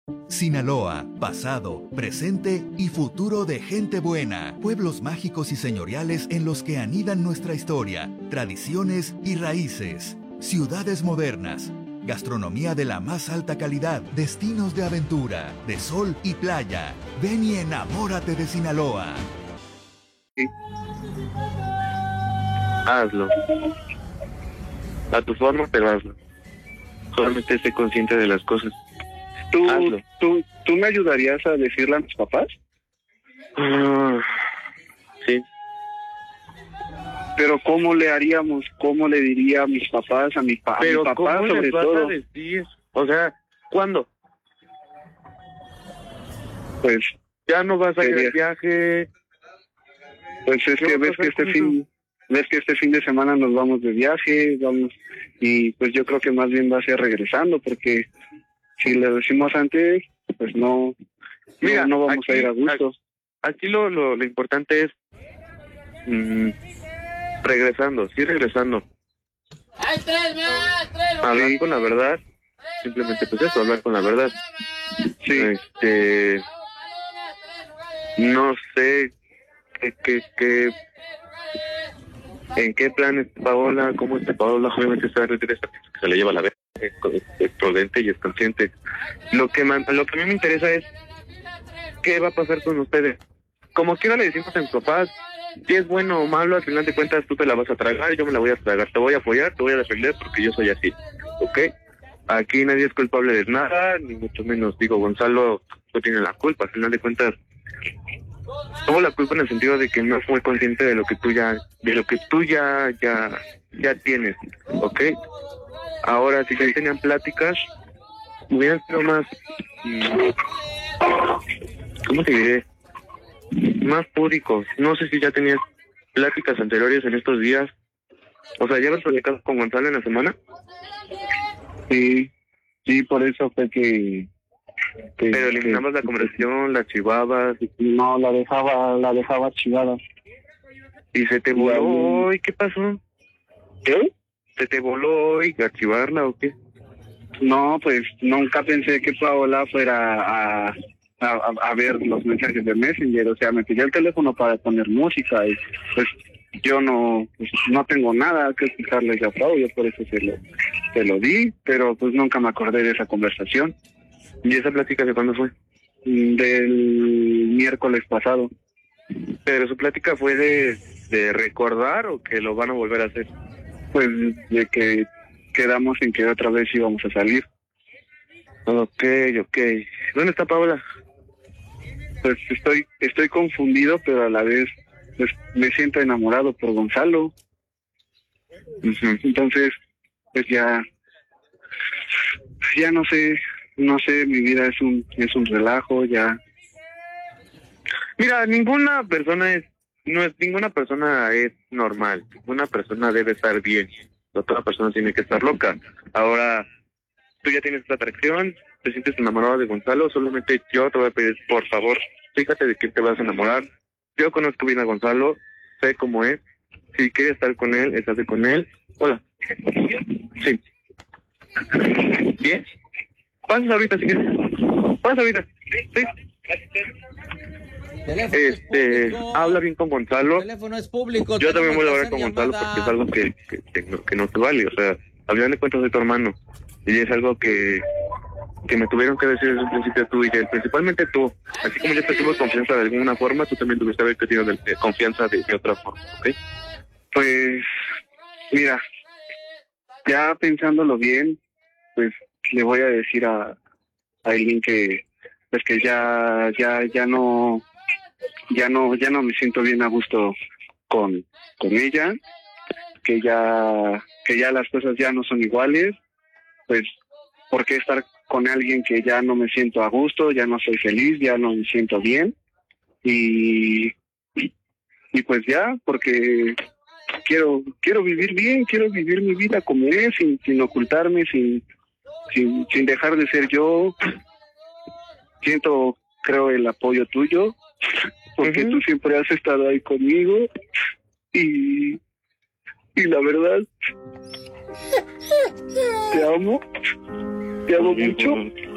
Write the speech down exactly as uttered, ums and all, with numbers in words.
Sinaloa, pasado, presente y futuro de gente buena. Pueblos mágicos y señoriales en los que anidan nuestra historia, tradiciones y raíces. Ciudades modernas. Gastronomía de la más alta calidad. Destinos de aventura, de sol y playa. Ven y enamórate de Sinaloa. Sí. Hazlo. A tu forma, pero hazlo. Solamente esté consciente de las cosas. ¿Tú, Hazlo. tú, ¿Tú me ayudarías a decirle a mis papás? Uh, sí. Pero ¿cómo le haríamos? ¿Cómo le diría a mis papás, a mi, pa Pero a mi papá ¿cómo sobre les vas todo? a decir? O sea, ¿cuándo? Pues Ya no vas a ir sería- al viaje. Pues es ¿Qué que vas a ves hacer que este con fin, ves que este fin de semana nos vamos de viaje, vamos, y pues yo creo que más bien va a ser regresando, porque si le decimos antes, pues no, Mira, no, no vamos aquí- a ir a gusto. Aquí lo, lo, lo importante es mm, regresando, sí regresando. Hablar Sí. con la verdad, simplemente pues eso, hablar con la verdad. Sí, Este, no sé qué, qué, qué, en qué plan está Paola, cómo está Paola, obviamente está que se le lleva la vez, es, es prudente y es consciente. Lo que, man, lo que a mí me interesa es qué va a pasar con ustedes. Como quiera le decimos a mis papás, si es bueno o malo, al final de cuentas tú te la vas a tragar, yo me la voy a tragar, te voy a apoyar, te voy a defender porque yo soy así, ¿ok? Aquí nadie es culpable de nada, ni mucho menos, digo, Gonzalo no tiene la culpa, al final de cuentas tuvo la culpa en el sentido de que no fue consciente de lo que tú ya, de lo que tú ya, ya, ya tienes, ¿ok? Ahora, si ya tenían pláticas, hubieran sido más, mm, ¿cómo te diré? Más púdicos. No sé si ya tenías pláticas anteriores en estos días. O sea, ¿ya habías platicado con Gonzalo en la semana? sí, sí, por eso fue que... que Pero eliminabas que- la conversación, la archivabas No, la dejaba, la dejaba archivada. y se te Ya, voló ya. hoy. ¿Qué pasó? ¿Qué? ¿Se te voló hoy archivarla o qué? No, pues nunca pensé que Paola fuera a, a, a, a ver los mensajes de Messenger. O sea, me pidió el teléfono para poner música y pues yo no pues, no tengo nada que explicarle a Pau, yo por eso se lo, se lo di, pero pues nunca me acordé de esa conversación. ¿Y esa plática de cuándo fue? Del miércoles pasado. ¿Pero su plática fue de, de recordar o que lo van a volver a hacer? Pues de que quedamos en que otra vez íbamos a salir. Ok, ok. ¿Dónde está Paola? Pues estoy estoy confundido, pero a la vez pues, me siento enamorado por Gonzalo. Uh-huh. Entonces, pues ya ya no sé, no sé, mi vida es un es un relajo, ya. Mira, ninguna persona es, no es, ninguna persona es normal. Ninguna persona debe estar bien. No toda persona tiene que estar loca. Ahora, tú ya tienes esta atracción, te sientes enamorado de Gonzalo, solamente yo te voy a pedir, por favor, fíjate de quién te vas a enamorar. Yo conozco bien a Gonzalo, sé cómo es. Si quieres estar con él, estate con él. Hola. Sí. ¿Bien? Pasas ahorita si quieres. Pasa ahorita. Sí. Este, habla bien con Gonzalo. El teléfono es público. Yo también voy a hablar hacer con Gonzalo llamada. porque es algo que, que, que, no, que no te vale. O sea, al final de cuentas soy tu hermano. Y es algo que, que me tuvieron que decir desde un principio tú y él, principalmente tú. Así como yo te tuve confianza de alguna forma, tú también tuviste que haber tenido de, de confianza de, de otra forma, ¿ok? Pues mira, ya pensándolo bien, pues le voy a decir a, a alguien que pues que ya ya ya no ya no ya no me siento bien a gusto con con ella, que ya que ya las cosas ya no son iguales, pues ¿por qué estar con alguien que ya no me siento a gusto, ya no soy feliz, ya no me siento bien? Y y, y pues ya, porque quiero quiero vivir bien, quiero vivir mi vida como es, sin sin ocultarme, sin sin sin dejar de ser yo. Siento, creo, el apoyo tuyo, porque Uh-huh. tú siempre has estado ahí conmigo y y la verdad te amo, te amo mucho.